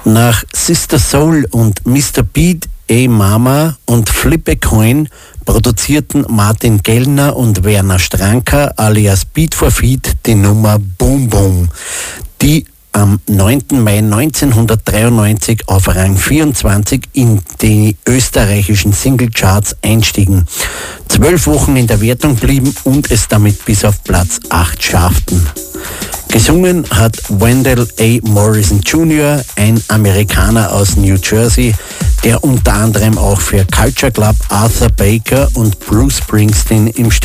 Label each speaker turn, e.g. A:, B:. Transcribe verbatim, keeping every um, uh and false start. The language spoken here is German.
A: Nach Sister Soul und Mister Beat, Ey Mama und Flip a Coin produzierten Martin Gellner und Werner Stranker alias Beat for Feet die Nummer Boom Boom, die am neunten Mai neunzehnhundertdreiundneunzig auf Rang vierundzwanzig in die österreichischen Singlecharts einstiegen, zwölf Wochen in der Wertung blieben und es damit bis auf Platz acht schafften. Gesungen hat Wendell A. Morrison Junior, ein Amerikaner aus New Jersey, der unter anderem auch für Culture Club, Arthur Baker und Bruce Springsteen im Studio